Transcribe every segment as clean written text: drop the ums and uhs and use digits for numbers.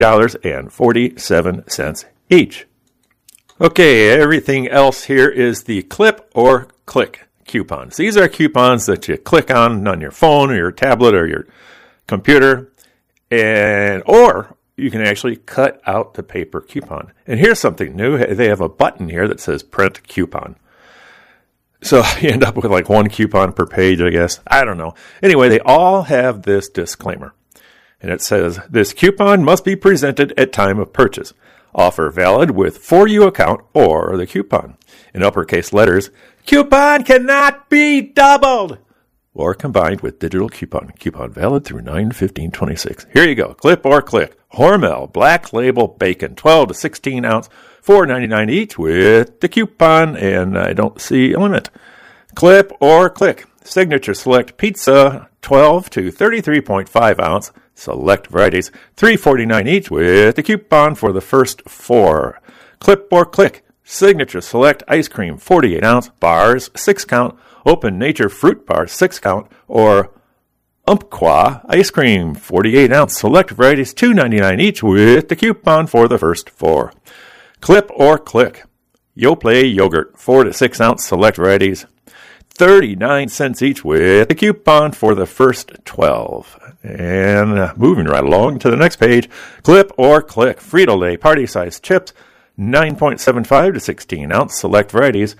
$3.47 each. Okay, everything else here is the clip or click coupons. These are coupons that you click on your phone or your tablet or your computer, or you can actually cut out the paper coupon. And here's something new. They have a button here that says print coupon. So you end up with like one coupon per page, I guess. I don't know. Anyway, they all have this disclaimer. And it says, this coupon must be presented at time of purchase. Offer valid with For You account or the coupon. In uppercase letters, coupon cannot be doubled or combined with digital coupon. Coupon valid through 9/15/26. Here you go. Clip or click. Hormel Black Label Bacon, 12 to 16 ounce, $4.99 each with the coupon, and I don't see a limit. Clip or click. Signature Select Pizza, 12 to 33.5 ounce, select varieties, $3.49 each with the coupon for the first 4. Clip or click. Signature Select Ice Cream, 48 ounce, bars, 6 count, Open Nature Fruit Bar, 6 count, or Umpqua Ice Cream, 48 ounce, select varieties, $2.99 each with the coupon for the first 4. Clip or click. Yoplait Yogurt, 4 to 6 ounce, select varieties, 39 cents each with the coupon for the first 12. And moving right along to the next page, clip or click. Frito-Lay Party Size Chips, 9.75 to 16 ounce, select varieties,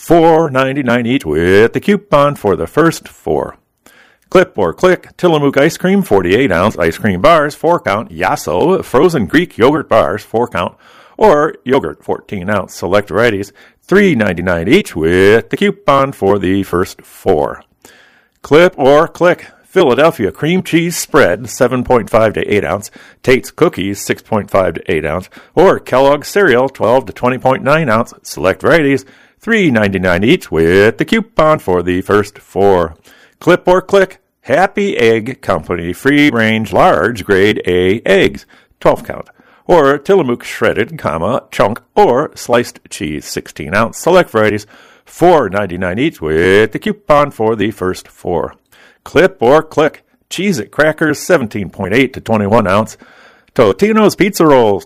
$4.99 each with the coupon for the first 4. Clip or click. Tillamook Ice Cream, 48 ounce, ice cream bars, 4 count, Yasso Frozen Greek Yogurt bars, 4 count, or yogurt, 14 ounce, select varieties, $3.99 each with the coupon for the first 4. Clip or click. Philadelphia Cream Cheese Spread, 7.5 to 8 ounce, Tate's Cookies, 6.5 to 8 ounce, or Kellogg's Cereal, 12 to 20.9 ounce, select varieties, $3.99 each with the coupon for the first 4. Clip or click. Happy Egg Company Free Range Large Grade A Eggs, 12 count, or Tillamook Shredded, chunk, or sliced cheese, 16 ounce, select varieties, $4.99 each with the coupon for the first 4. Clip or click. Cheez-It Crackers, 17.8 to 21 ounce, Totino's Pizza Rolls,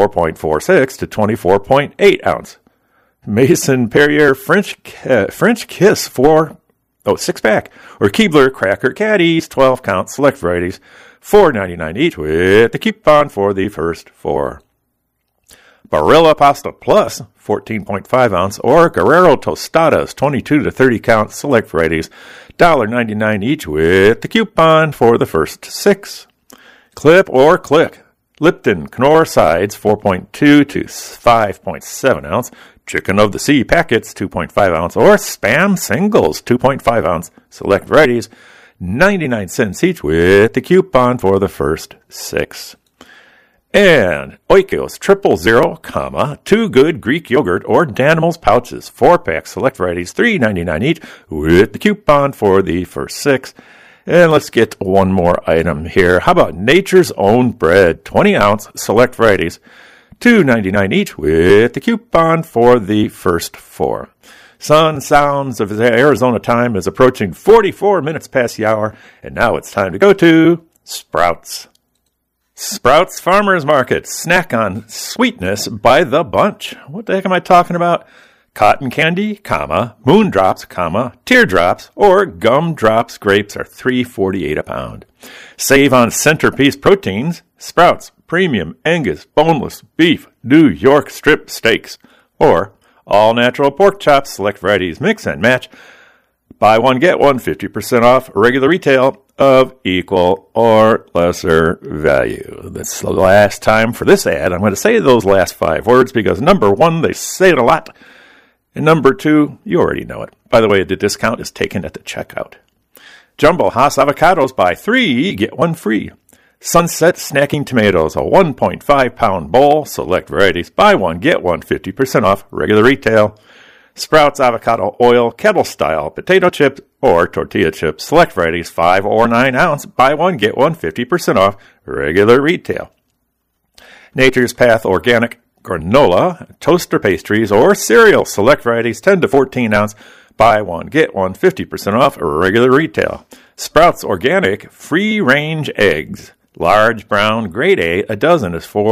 24.46 to 24.8 ounce, Mason Perrier French Kiss 6-pack, or Keebler Cracker Caddies, 12 count, select varieties, $4.99 each with the coupon for the first 4. Barilla Pasta Plus, 14.5 ounce, or Guerrero Tostadas, 22 to 30 count, select varieties, $1.99 each with the coupon for the first 6. Clip or click. Lipton Knorr Sides, 4.2 to 5.7 ounce, Chicken of the Sea packets, 2.5 ounce, or Spam Singles, 2.5 ounce, select varieties, 99 cents each with the coupon for the first 6. And Oikos 000, 2 Good Greek Yogurt or Danimals pouches, 4-pack, select varieties, $3.99 each with the coupon for the first 6. And let's get one more item here. How about Nature's Own Bread, 20 ounce, select varieties, $2.99 each with the coupon for the first 4. Sun sounds of Arizona time is approaching 44 minutes past the hour, and now it's time to go to Sprouts. Sprouts Farmers Market, snack on sweetness by the bunch. What the heck am I talking about? Cotton candy, moondrops, teardrops, or gumdrops grapes are $3.48 a pound. Save on centerpiece proteins. Sprouts Premium Angus Boneless Beef New York Strip Steaks, or all natural pork chops, select varieties, mix and match. Buy one, get one, 50% off regular retail of equal or lesser value. That's the last time for this ad. I'm going to say those last 5 words because number 1, they say it a lot. And number 2, you already know it. By the way, the discount is taken at the checkout. Jumbo Hass avocados, buy 3, get 1 free. Sunset Snacking Tomatoes, a 1.5 pound bowl, select varieties, buy 1, get 1, 50% off regular retail. Sprouts Avocado Oil, kettle style, potato chips or tortilla chips, select varieties, 5 or 9 ounce, buy 1, get 1, 50% off regular retail. Nature's Path Organic granola, toaster pastries, or cereal, select varieties, 10 to 14 ounce, buy 1, get 1, 50% off regular retail. Sprouts Organic free-range eggs, Large, brown, grade A, a dozen is $4